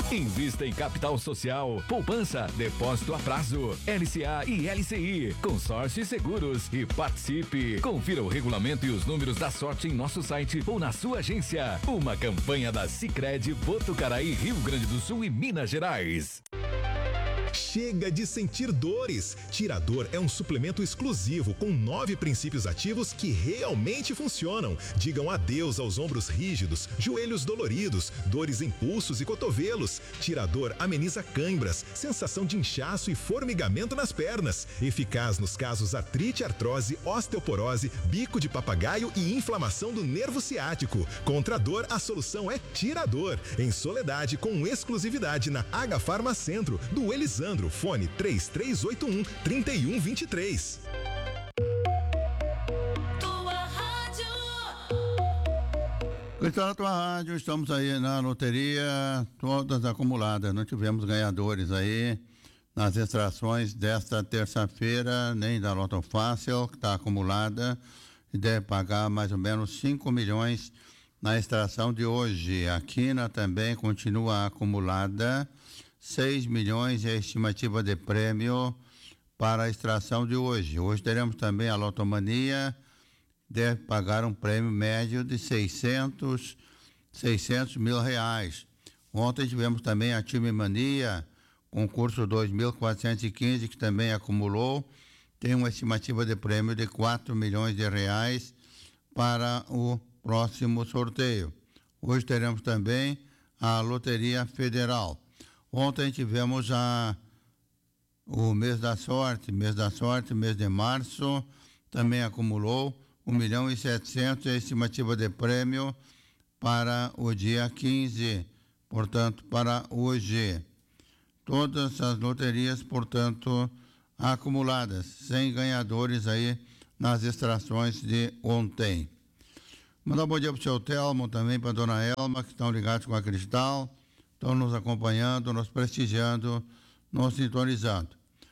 Invista em capital social, poupança, depósito a prazo, LCA e LCI, consórcio e seguros e participe. Confira o regulamento e os números da sorte em nosso site ou na sua agência. Uma campanha da Sicredi Botucaraí, Rio Grande do Sul e Minas Gerais. Chega de sentir dores. Tirador é um suplemento exclusivo com 9 princípios ativos que realmente funcionam. Digam adeus aos ombros rígidos, joelhos doloridos, dores em pulsos e cotovelos. Tirador ameniza cãibras, sensação de inchaço e formigamento nas pernas. Eficaz nos casos artrite, artrose, osteoporose, bico de papagaio e inflamação do nervo ciático. Contra a dor, a solução é Tirador. Em Soledade, com exclusividade na H Farma Centro, do Elisandro. Fone 3381-3123. Está na tua rádio, estamos aí na loteria, todas acumuladas. Não tivemos ganhadores aí nas extrações desta terça-feira, nem da Loto Fácil, que está acumulada e deve pagar mais ou menos 5 milhões na extração de hoje. A Quina também continua acumulada. 6 milhões é a estimativa de prêmio para a extração de hoje. Hoje teremos também a Lotomania, deve pagar um prêmio médio de 600 mil reais. Ontem tivemos também a Time Mania, concurso 2.415, que também acumulou, tem uma estimativa de prêmio de 4 milhões de reais para o próximo sorteio. Hoje teremos também a Loteria Federal. Ontem tivemos o mês da sorte, mês de março, também acumulou 1.700.000 a estimativa de prêmio para o dia 15, portanto, para hoje. Todas as loterias, portanto, acumuladas, sem ganhadores aí nas extrações de ontem. Mandar um bom dia para o seu Telmo, também para a dona Elma, que estão ligados com a Cristal. Estão nos acompanhando, nos prestigiando, nos sintonizando.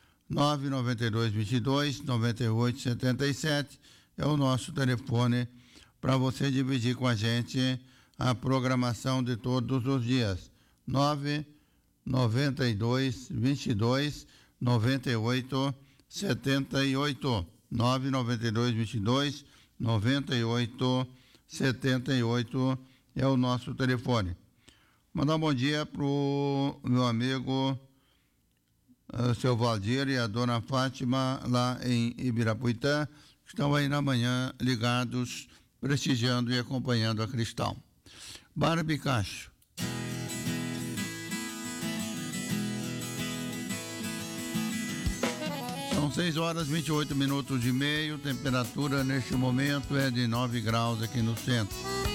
992-22-9877 é o nosso telefone para você dividir com a gente a programação de todos os dias. 992-22-9878. 992-22-9878 é o nosso telefone. Mandar um bom dia pro meu amigo seu Valdir e a dona Fátima lá em Ibirapuitã, que estão aí na manhã ligados, prestigiando e acompanhando a Cristal. Barbicacho. São 6h28 e meio, temperatura neste momento é de 9 graus aqui no centro.